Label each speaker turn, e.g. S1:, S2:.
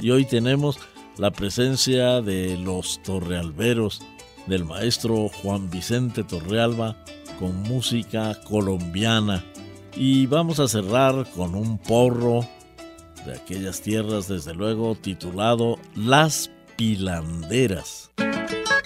S1: Y hoy tenemos la presencia de los Torrealberos, del maestro Juan Vicente Torrealba, con música colombiana. Y vamos a cerrar con un porro de aquellas tierras, desde luego, titulado Las Pilanderas.